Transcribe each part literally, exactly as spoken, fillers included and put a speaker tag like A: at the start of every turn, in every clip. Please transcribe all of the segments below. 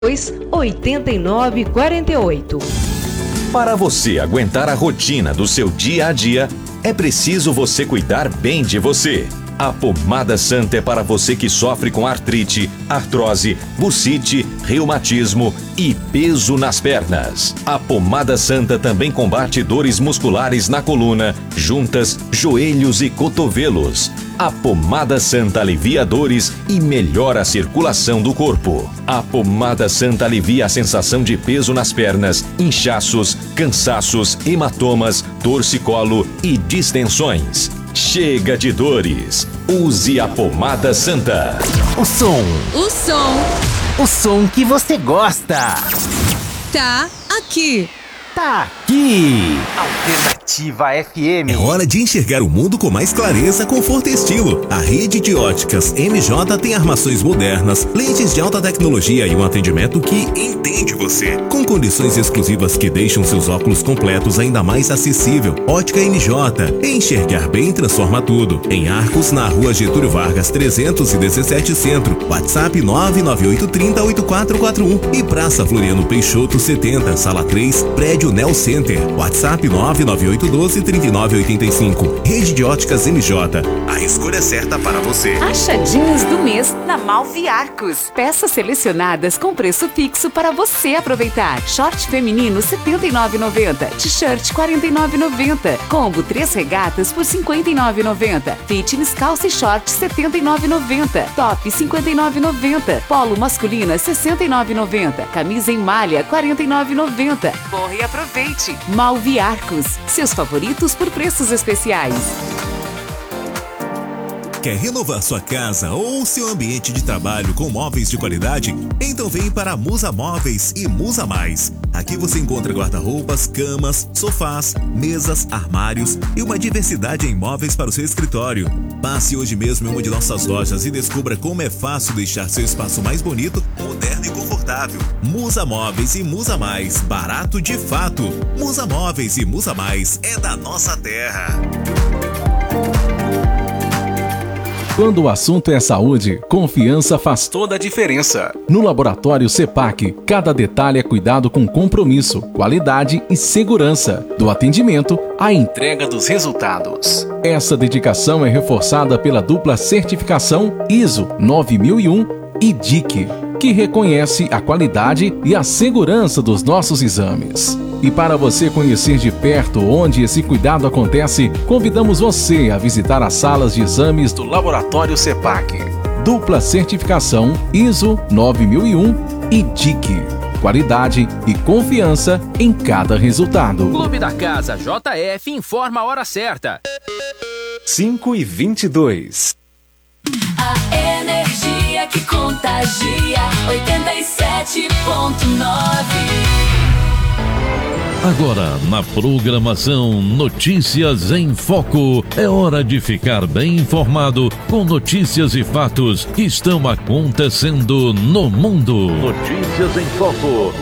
A: oitenta e nove quarenta e oito.
B: Para você aguentar a rotina do seu dia a dia, é preciso você cuidar bem de você. A Pomada Santa é para você que sofre com artrite, artrose, bursite, reumatismo e peso nas pernas. A Pomada Santa também combate dores musculares na coluna, juntas, joelhos e cotovelos. A Pomada Santa alivia dores e melhora a circulação do corpo. A Pomada Santa alivia a sensação de peso nas pernas, inchaços, cansaços, hematomas, torcicolo e distensões. Chega de dores. Use a Pomada Santa.
C: O som.
D: O som.
C: O som que você gosta.
D: Tá aqui.
C: Tá aqui. Alternativa F M.
E: É hora de enxergar o mundo com mais clareza, conforto e estilo. A rede de óticas M J tem armações modernas, lentes de alta tecnologia e um atendimento que entende você. Com condições exclusivas que deixam seus óculos completos ainda mais acessível. Ótica M J. Enxergar bem transforma tudo. Em Arcos, na rua Getúlio Vargas trezentos e dezessete Centro. WhatsApp nove nove oito três zero oito quatro quatro um. E Praça Floriano Peixoto setenta, Sala três, Prédio Nel Center. WhatsApp nove nove oito um dois, três nove oito cinco. Rede de óticas M J. A escolha certa para você.
F: Achadinhos do mês na Malvi Arcos. Peças selecionadas com preço fixo para você aproveitar. Short feminino setenta e nove reais e noventa centavos. T-shirt quarenta e nove reais e noventa centavos. Combo três regatas por cinquenta e nove reais e noventa centavos. Fitness calça e short setenta e nove reais e noventa centavos. Top cinquenta e nove reais e noventa centavos. Polo masculina sessenta e nove reais e noventa centavos. Camisa em malha quarenta e nove reais e noventa centavos. Corre e aproveite. Malvi Arcos. Seus favoritos por preços especiais.
E: Quer renovar sua casa ou seu ambiente de trabalho com móveis de qualidade? Então vem para Musa Móveis e Musa Mais. Aqui você encontra guarda-roupas, camas, sofás, mesas, armários e uma diversidade em móveis para o seu escritório. Passe hoje mesmo em uma de nossas lojas e descubra como é fácil deixar seu espaço mais bonito, moderno e confortável. Musa Móveis e Musa Mais. Barato de fato. Musa Móveis e Musa Mais é da nossa terra.
G: Quando o assunto é saúde, confiança faz toda a diferença. No Laboratório CEPAC, cada detalhe é cuidado com compromisso, qualidade e segurança. Do atendimento à entrega dos resultados. Essa dedicação é reforçada pela dupla certificação I S O nove mil e um e D I C, que reconhece a qualidade e a segurança dos nossos exames. E para você conhecer de perto onde esse cuidado acontece, convidamos você a visitar as salas de exames do Laboratório CEPAC. Dupla certificação I S O nove mil e um e D I C. Qualidade e confiança em cada resultado.
H: Clube da Casa J F informa a hora certa.
G: cinco e vinte e dois.
I: A energia que contagia. oitenta e sete ponto nove.
J: Agora, na programação Notícias em Foco, é hora de ficar bem informado com notícias e fatos que estão acontecendo no mundo. Notícias em Foco.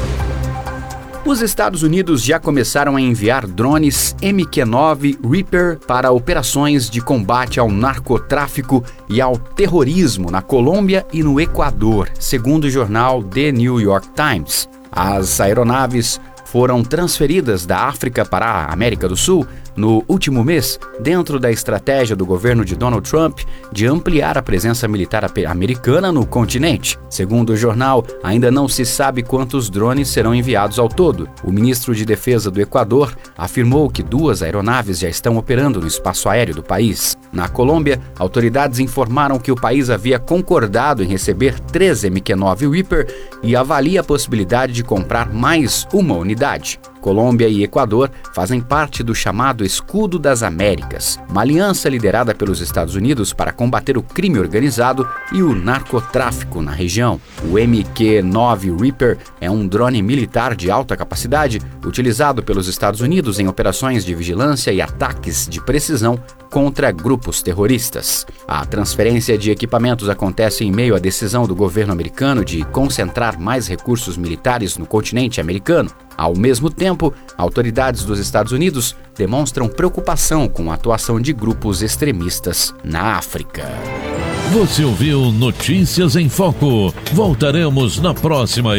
K: Os Estados Unidos já começaram a enviar drones M Q nove Reaper para operações de combate ao narcotráfico e ao terrorismo na Colômbia e no Equador, segundo o jornal The New York Times. As aeronaves foram transferidas da África para a América do Sul no último mês, dentro da estratégia do governo de Donald Trump de ampliar a presença militar americana no continente. Segundo o jornal, ainda não se sabe quantos drones serão enviados ao todo. O ministro de Defesa do Equador afirmou que duas aeronaves já estão operando no espaço aéreo do país. Na Colômbia, autoridades informaram que o país havia concordado em receber três M Q nove Reaper e avalia a possibilidade de comprar mais uma unidade. Colômbia e Equador fazem parte do chamado Escudo das Américas, uma aliança liderada pelos Estados Unidos para combater o crime organizado e o narcotráfico na região. O M Q nove Reaper é um drone militar de alta capacidade utilizado pelos Estados Unidos em operações de vigilância e ataques de precisão contra grupos terroristas. A transferência de equipamentos acontece em meio à decisão do governo americano de concentrar mais recursos militares no continente americano. Ao mesmo tempo, autoridades dos Estados Unidos demonstram preocupação com a atuação de grupos extremistas na África.
J: Você ouviu Notícias em Foco. Voltaremos na próxima